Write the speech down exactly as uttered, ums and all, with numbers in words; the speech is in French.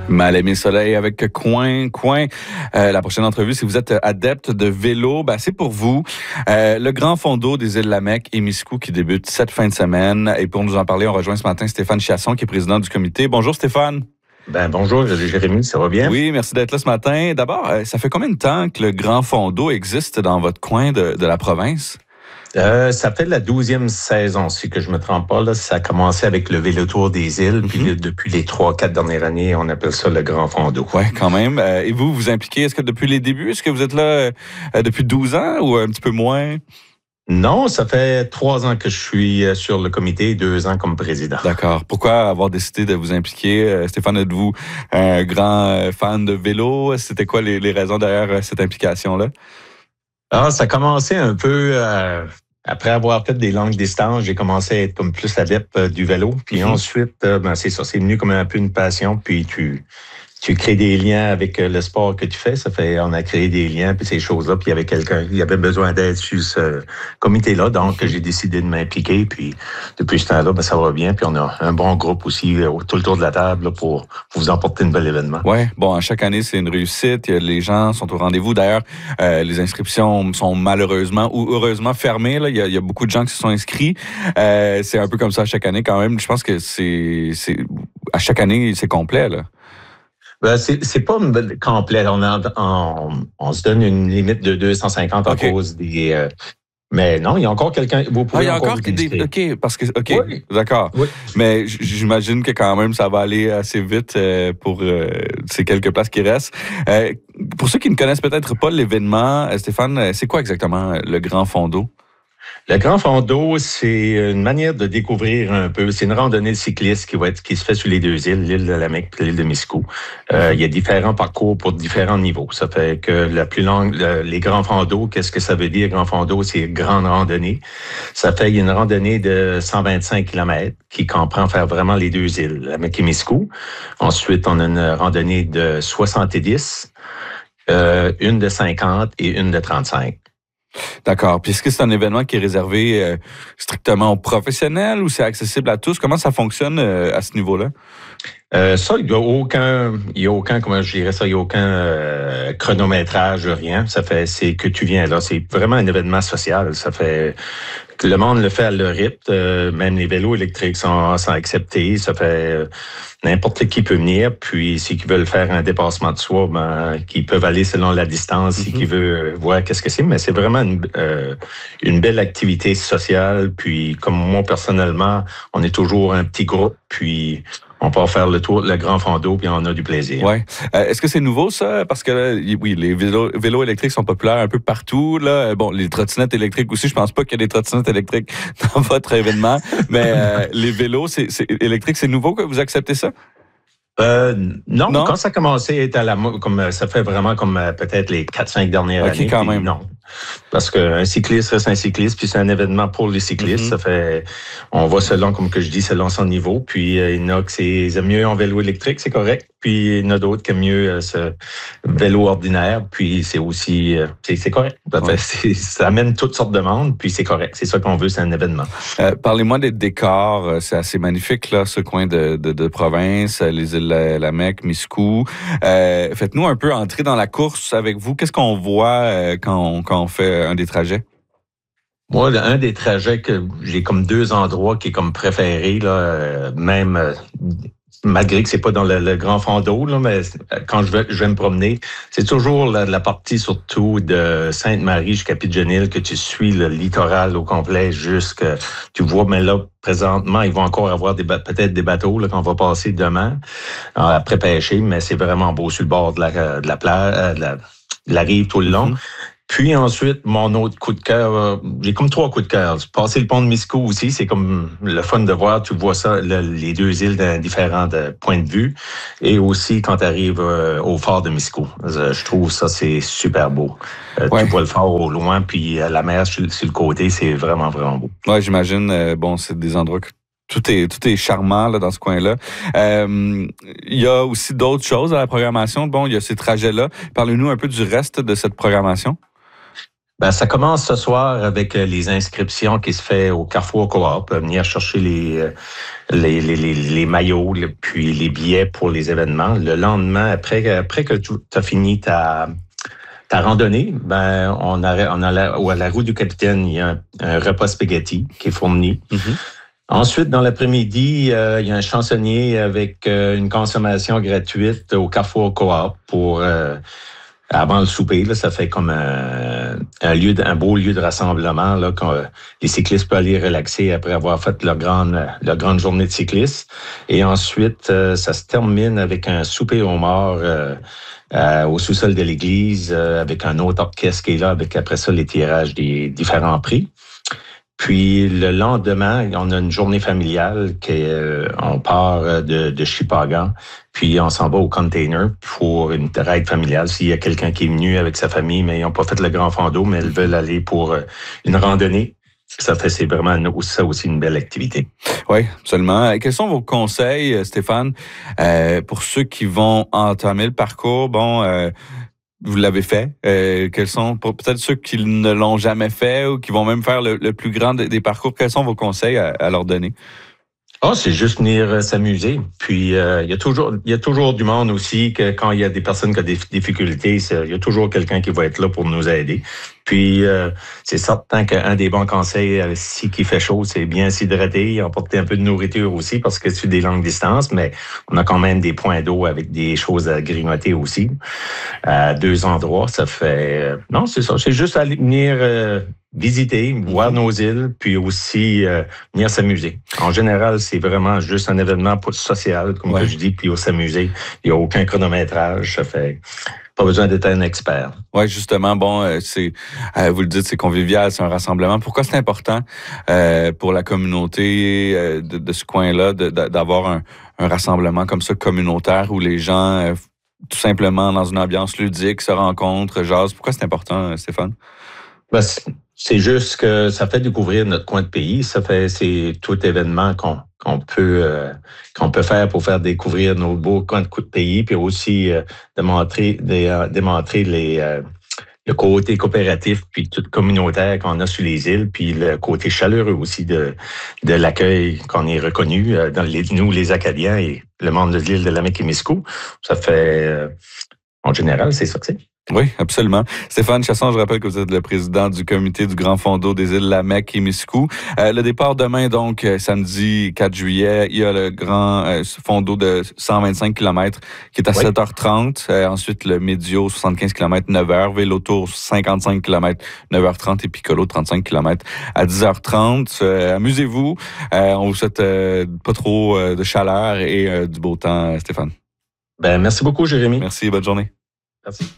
Mal-aimé Soleil avec Coin. Coin, euh, la prochaine entrevue, si vous êtes adepte de vélo, ben, c'est pour vous. Euh, le Grand Fond d'eau des îles Lamec et Miscou qui débute cette fin de semaine. Et pour nous en parler, on rejoint ce matin Stéphane Chiasson, qui est président du comité. Bonjour Stéphane. Ben bonjour Jérémy, ça va bien? Oui, merci d'être là ce matin. D'abord, ça fait combien de temps que le Grand Fond d'eau existe dans votre coin de, de la province? Euh, ça fait la douzième saison, si que je me trompe pas. Là. Ça a commencé avec le Vélotour des îles, mm-hmm. puis depuis les trois, quatre dernières années, on appelle ça le Grand Fond d'eau. Oui, quand même. Euh, et vous, vous impliquez, est-ce que depuis les débuts, est-ce que vous êtes là euh, depuis douze ans ou un petit peu moins? Non, ça fait trois ans que je suis sur le comité, deux ans comme président. D'accord. Pourquoi avoir décidé de vous impliquer? Stéphane, êtes-vous un grand fan de vélo? C'était quoi les, les raisons derrière cette implication-là? Ah, ça a commencé un peu... Euh, après avoir fait des longues distances, j'ai commencé à être comme plus adepte euh, du vélo. Puis mm-hmm. ensuite, euh, ben, c'est ça, c'est venu comme un peu une passion. Puis tu... Tu crées des liens avec le sport que tu fais. Ça fait, on a créé des liens, puis ces choses-là. Puis il y avait quelqu'un, il y avait besoin d'aide sur ce comité-là. Donc, j'ai décidé de m'impliquer. Puis depuis ce temps-là, ben, ça va bien. Puis on a un bon groupe aussi, tout le tour de la table, là, pour, pour vous emporter un bel événement. Oui, bon, à chaque année, c'est une réussite. Les gens sont au rendez-vous. D'ailleurs, euh, les inscriptions sont malheureusement ou heureusement fermées. Là. Il y a, il y a beaucoup de gens qui se sont inscrits. Euh, c'est un peu comme ça à chaque année quand même. Je pense que c'est, c'est à chaque année, c'est complet, là. Ben, c'est, c'est pas complet. On, a, on, on se donne une limite de deux cent cinquante à okay. cause des... Euh, mais non, il y a encore quelqu'un... Vous pouvez ah, il y a encore, encore des... OK, parce que... OK, oui. D'accord. Oui. Mais j'imagine que quand même, ça va aller assez vite euh, pour euh, ces quelques places qui restent. Euh, pour ceux qui ne connaissent peut-être pas l'événement, Stéphane, c'est quoi exactement le Grand Fond d'eau? Le Grand Fond d'eau, c'est une manière de découvrir un peu. C'est une randonnée cycliste qui va être qui se fait sur les deux îles, l'île de Lamec et l'île de Miscou. Euh, il y a différents parcours pour différents niveaux. Ça fait que la plus longue, le, les Grands Fonds d'eau, qu'est-ce que ça veut dire, Grand Fond d'eau? C'est grande randonnée. Ça fait qu'il y a une randonnée de cent vingt-cinq kilomètres qui comprend faire vraiment les deux îles, Lamec et Miscou. Ensuite, on a une randonnée de soixante-dix, euh, une de cinquante et une de trente-cinq. D'accord. Puis est-ce que c'est un événement qui est réservé euh, strictement aux professionnels ou c'est accessible à tous? Comment ça fonctionne euh, à ce niveau-là? Euh, ça, il n'y a aucun, il y a aucun, comment je dirais ça, il n'y a aucun euh, chronométrage, rien. Ça fait, c'est que tu viens là. C'est vraiment un événement social. Ça fait que le monde le fait à leur rythme. Euh, même les vélos électriques sont, sont acceptés. Ça fait euh, n'importe qui peut venir. Puis, s'ils veulent faire un dépassement de soi, ben, qu'ils peuvent aller selon la distance, mm-hmm. si qu'ils veulent voir qu'est-ce que c'est. Mais c'est vraiment une, euh, une belle activité sociale. Puis, comme moi, personnellement, on est toujours un petit groupe. Puis, on peut faire le tour, le Grand Fond d'eau, puis on a du plaisir. Ouais. Euh, est-ce que c'est nouveau, ça? Parce que, là, oui, les vélos, vélos électriques sont populaires un peu partout, là. Bon, les trottinettes électriques aussi. Je pense pas qu'il y a des trottinettes électriques dans votre événement. Mais euh, les vélos c'est, c'est, électriques, c'est nouveau que vous acceptez ça? Euh, non, non, quand ça a commencé à être à la comme ça fait vraiment comme peut-être les quatre cinq dernières okay, années. Quand même. Non. Parce qu'un cycliste reste un cycliste, puis c'est un événement pour les cyclistes. Mm-hmm. Ça fait, on va selon, comme que je dis, selon son niveau. Puis euh, il y en a que c'est, ils aiment mieux en vélo électrique, c'est correct. Puis il y en a d'autres qui aiment mieux euh, ce vélo ordinaire. Puis c'est aussi, euh, c'est, c'est correct. Ça, fait, c'est, ça amène toutes sortes de monde, puis c'est correct. C'est ça qu'on veut, c'est un événement. Euh, parlez-moi des décors. C'est assez magnifique, là, ce coin de, de, de province, les îles Lamec, Miscou. Euh, faites-nous un peu entrer dans la course avec vous. Qu'est-ce qu'on voit euh, quand on, quand on fait un des trajets? Moi, un des trajets que j'ai comme deux endroits qui est comme préféré, là, euh, même euh, malgré que c'est pas dans le, le Grand Fond d'eau, là, mais quand je vais, je vais me promener, c'est toujours la, la partie surtout de Sainte-Marie jusqu'à Pigeonhill que tu suis le littoral au complet jusqu'à, tu vois, mais là, présentement, ils vont encore avoir des, peut-être des bateaux là, qu'on va passer demain après pêcher, mais c'est vraiment beau sur le bord de la, de la plage, de la, de la rive tout le long. Mm-hmm. Puis ensuite, mon autre coup de cœur, euh, j'ai comme trois coups de cœur. Passer le pont de Miscou aussi, c'est comme le fun de voir, tu vois ça, le, les deux îles d'un différent de points de vue. Et aussi quand tu arrives euh, au phare de Miscou. Euh, je trouve ça, c'est super beau. Euh, ouais. Tu vois le phare au loin, puis euh, la mer sur, sur le côté, c'est vraiment, vraiment beau. Oui, j'imagine. Euh, bon, c'est des endroits que Tout est, tout est charmant là, dans ce coin-là. Euh, il y a aussi d'autres choses à la programmation. Bon, il y a ces trajets-là. Parlez-nous un peu du reste de cette programmation. Ben, ça commence ce soir avec les inscriptions qui se fait au Carrefour Coop, venir chercher les, les, les, les, les maillots, puis les billets pour les événements. Le lendemain, après, après que tu as fini ta, ta randonnée, ben, on a, on a la, à la roue du capitaine, il y a un, un repas spaghetti qui est fourni. Mm-hmm. Ensuite, dans l'après-midi, euh, il y a un chansonnier avec euh, une consommation gratuite au Carrefour Coop pour euh, avant le souper. Là, ça fait comme un, un lieu, de, un beau lieu de rassemblement là, quand euh, les cyclistes peuvent aller relaxer après avoir fait leur grande, leur grande journée de cyclisme. Et ensuite, euh, ça se termine avec un souper au mort euh, euh, au sous-sol de l'église euh, avec un autre orchestre qui est là, avec après ça les tirages des différents prix. Puis le lendemain, on a une journée familiale qui est, euh, on part de, de Shippagan, puis on s'en va au container pour une ride familiale. S'il y a quelqu'un qui est venu avec sa famille, mais ils n'ont pas fait le grand fando, mais ils veulent aller pour une randonnée, ça fait c'est vraiment ça aussi une belle activité. Oui, absolument. Quels sont vos conseils, Stéphane, euh, pour ceux qui vont entamer le parcours? Bon. Euh, Vous l'avez fait. Euh, quels sont, pour peut-être ceux qui ne l'ont jamais fait ou qui vont même faire le, le plus grand des, des parcours, quels sont vos conseils à, à leur donner? Ah, oh, c'est juste venir euh, s'amuser. Puis euh, il y a toujours, il y a toujours du monde aussi que quand il y a des personnes qui ont des difficultés, il y a toujours quelqu'un qui va être là pour nous aider. Puis euh, c'est certain qu'un des bons conseils, euh, si qui fait chaud, c'est bien s'hydrater, emporter un peu de nourriture aussi parce que c'est des longues distances, mais on a quand même des points d'eau avec des choses à grignoter aussi. À deux endroits, ça fait euh, non, c'est ça, c'est juste aller venir euh, visiter, voir nos îles, puis aussi euh, venir s'amuser. En général, c'est vraiment juste un événement social, comme ouais. que je dis, puis au s'amuser. Il n'y a aucun chronométrage, ça fait pas besoin d'être un expert. Oui, justement, bon, c'est euh, vous le dites, c'est convivial, c'est un rassemblement. Pourquoi c'est important euh, pour la communauté euh, de, de ce coin-là de, de, d'avoir un, un rassemblement comme ça communautaire où les gens, euh, tout simplement, dans une ambiance ludique, se rencontrent, jasent? Pourquoi c'est important, Stéphane? Ben, c'est juste que ça fait découvrir notre coin de pays. Ça fait, c'est tout événement qu'on, qu'on peut, euh, qu'on peut faire pour faire découvrir nos beaux coins de pays, puis aussi euh, démontrer, dé, euh, démontrer les, euh, le côté coopératif puis tout communautaire qu'on a sur les îles, puis le côté chaleureux aussi de, de l'accueil qu'on est reconnu euh, dans les, nous, les Acadiens et le monde de l'île de Lac-Témiscamingue. Ça fait, euh, en général, c'est ça que c'est. Oui, absolument. Stéphane Chasson, je rappelle que vous êtes le président du comité du Grand Fondo des îles Lac-Témiscamingue. Euh, le départ demain, donc, samedi quatre juillet, il y a le Grand euh, Fondo de cent vingt-cinq kilomètres qui est à oui. sept heures trente. Euh, ensuite, le Médio, soixante-quinze kilomètres, neuf heures. Vélo Tour, cinquante-cinq kilomètres, neuf heures trente. Et Piccolo, trente-cinq kilomètres à dix heures trente. Euh, amusez-vous. Euh, on vous souhaite euh, pas trop euh, de chaleur et euh, du beau temps, Stéphane. Ben, merci beaucoup, Jérémy. Merci, bonne journée. Merci.